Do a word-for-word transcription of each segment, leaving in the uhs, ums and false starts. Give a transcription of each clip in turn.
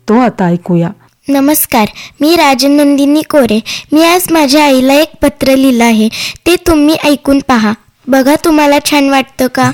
तो आता ऐकूया. नमस्कार, मी राजनंदिनी कोरे. मी आज माझ्या आईला एक पत्र लिहिलं आहे, ते तुम्ही ऐकून पहा. बघा तुम्हाला छान वाटतं का?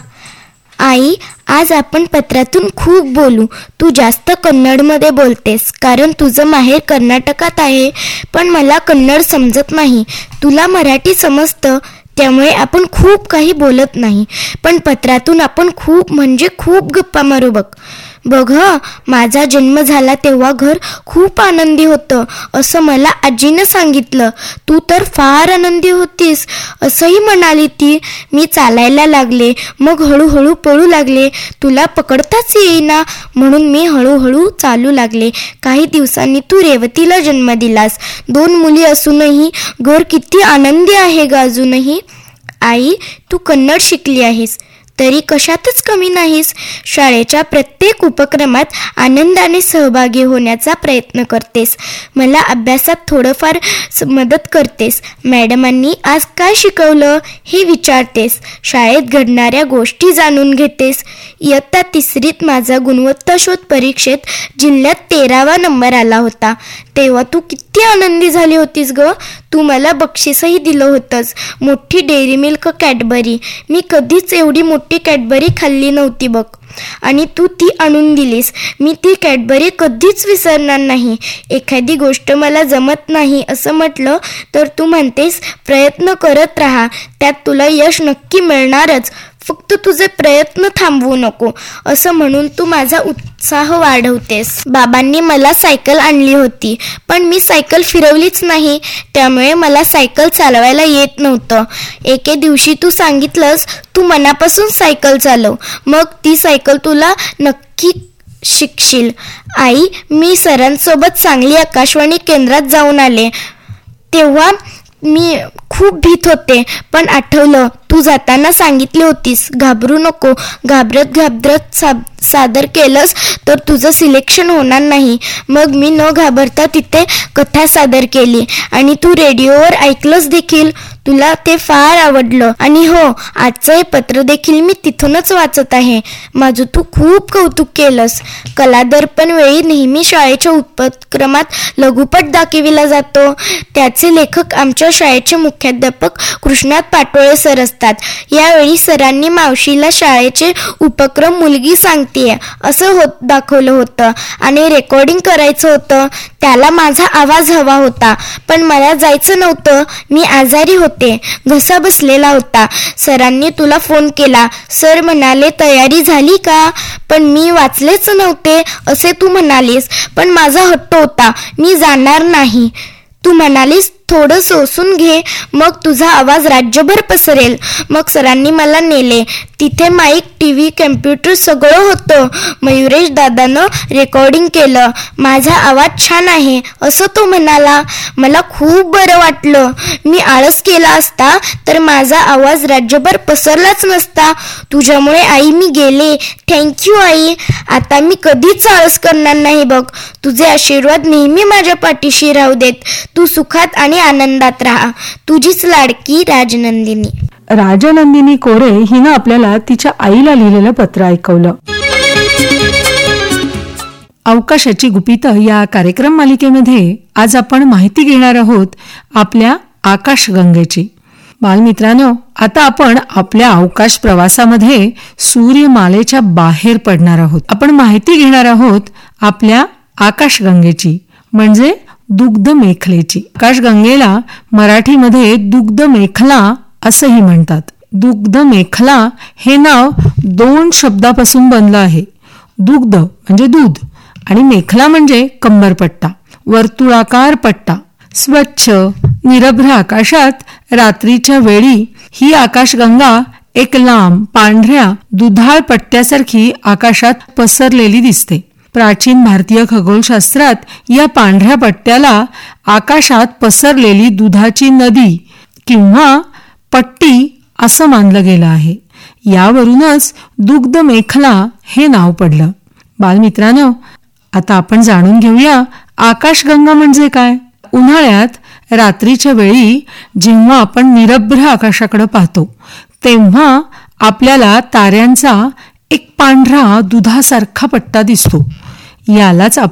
आई, आज आपण पत्रातून खूप बोलू. तू जास्त कन्नडमध्ये बोलतेस कारण तुझं माहेर कर्नाटकात आहे, पण मला कन्नड समजत नाही. तुला मराठी समजतं, त्यामुळे आपण खूप काही बोलत नाही, पण पत्रातून आपण खूप म्हणजे खूप गप्पा मारू. बघ बघ माझा जन्म झाला तेव्हा घर खूप आनंदी होतं असं मला आजीनं सांगितलं. तू तर फार आनंदी होतीस असंही म्हणाली ती. मी चालायला लागले, मग हळूहळू पळू लागले. तुला पकडताच येईना म्हणून मी हळूहळू चालू लागले. काही दिवसांनी तू रेवतीला जन्म दिलास. दोन मुली असूनही घर किती आनंदी आहे ग अजूनही. आई, तू कन्नड शिकली आहेस तरी कशातच कमी नाहीस. शाळेच्या प्रत्येक उपक्रमात आनंदाने सहभागी होण्याचा प्रयत्न करतेस. मला अभ्यासात थोडंफार मदत करतेस. मॅडमांनी आज काय शिकवलं हे विचारतेस. शाळेत घडणाऱ्या गोष्टी जाणून घेतेस. इयत्ता तिसरीत माझा गुणवत्ता शोध परीक्षेत जिल्ह्यात तेरावा नंबर आला होता. तेव्हा तू किती आनंदी झाली होतीस ग. तू मला बक्षीसही दिलं होतंस, मोठी डेअरी मिल्क कॅडबरी. मी कधीच एवढी मोठी कॅडबरी खाल्ली नव्हती बघ, आणि तू ती आणून दिलीस. मी ती कॅडबरी कधीच विसरणार नाही. एखादी गोष्ट मला जमत नाही असं म्हटलं तर तू म्हणतेस प्रयत्न करत राहा, त्यात तुला यश नक्की मिळणारच, फक्त तुझे प्रयत्न थांबवू नको असं म्हणून तू माझा उत्साह वाढवतेस. बाबांनी मला सायकल आणली होती, पण मी सायकल फिरवलीच नाही, त्यामुळे मला सायकल चालवायला येत नव्हतं. एके दिवशी तू सांगितलंस तू मनापासून सायकल चालव, मग ती सायकल तुला नक्की शिकशील. आई, मी सरांसोबत सांगली आकाशवाणी केंद्रात जाऊन आले. तेव्हा मी खूप भीत होते, पण आठवलं तू जाताना सांगितली होतीस घाबरू नको. घाबरत घाबरत सा सादर केलंस तर तुझं सिलेक्शन होणार नाही. मग मी न घाबरता तिथे कथा सादर केली आणि तू रेडिओवर ऐकलंस देखील. तुला ते फार आवडलं. आणि हो, आजचं हे पत्र देखील मी तिथूनच वाचत आहे. माझं तू खूप कौतुक केलंस. कलादर्पण वेळी नेहमी शाळेच्या उपक्रमात लघुपट दाखविला जातो. त्याचे लेखक आमच्या शाळेचे मुख्याध्यापक कृष्णात पाटोळे सर असतात. यावेळी सरांनी मावशीला शाळेचे उपक्रम मुलगी सांगतेय असं होत दाखवलं होतं आणि रेकॉर्डिंग करायचं होतं. त्याला माझा आवाज हवा होता, पण मला जायचं नव्हतं. मी आजारी होते, घसा बसलेला होता. सरांनी तुला फोन केला. सर म्हणाले तयारी झाली का, पण मी वाचलेच नव्हते असे तू म्हणालीस. पण माझा हट्ट होता, मी जाणार नाही. तू म्हणालीस थोडं सोसून घे, मग तुझा आवाज राज्यभर पसरेल. मग सरांनी मला नेले. तिथे माईक, टीव्ही, कम्प्युटर सगळं होतं. मयुरेश दादानं रेकॉर्डिंग केलं. माझा आवाज छान आहे असं तो म्हणाला. मला खूप बरं वाटलं. मी आळस केला असता तर माझा आवाज राज्यभर पसरलाच नसता. तुझ्यामुळे आई मी गेले. थँक्यू आई. आता मी कधीच आळस करणार नाही बघ. तुझे आशीर्वाद नेहमी माझ्या पाठीशी राहू देत. तू सुखात आणि आनंदात राहा. तुझीच लाडकी राजनंदिनी. राजनंदिनी कोरे हिनं आपल्याला तिच्या आईला लिहिलेलं पत्र ऐकवलं. अवकाशाची गुपितं या कार्यक्रम मालिकेमध्ये आज आपण माहिती घेणार आहोत आपल्या आकाशगंगेची. बालमित्रांनो, आता आपण आपल्या अवकाश प्रवासामध्ये सूर्यमालेच्या बाहेर पडणार आहोत. आपण माहिती घेणार आहोत आपल्या आकाशगंगेची, म्हणजे दुग्ध मेखलेची. आकाशगंगेला मराठीमध्ये दुग्ध मेखला असंही म्हणतात. दुग्ध मेखला हे नाव दोन शब्दापासून बनलं आहे. दुग्ध म्हणजे दूध आणि मेखला म्हणजे कंबरपट्टा, वर्तुळाकार पट्टा. स्वच्छ निरभ्र आकाशात रात्रीच्या वेळी ही आकाशगंगा एक लांब पांढऱ्या दुधाळ पट्ट्यासारखी आकाशात पसरलेली दिसते. प्राचीन भारतीय खगोलशास्त्रात या पांढऱ्या पट्ट्याला आकाशात पसरलेली दुधाची नदी किंवा पट्टी असं मानलं गेलं आहे. यावरूनच दुग्ध मेखला हे नाव पडलं. बालमित्रांनो, आता आपण जाणून घेऊया आकाशगंगा म्हणजे काय. उन्हाळ्यात रात्रीच्या वेळी जेव्हा आपण निरभ्र आकाशाकडे पाहतो तेव्हा आपल्याला ताऱ्यांचा एक पांढरा दुधासारखा पट्टा दिसतो. यालाच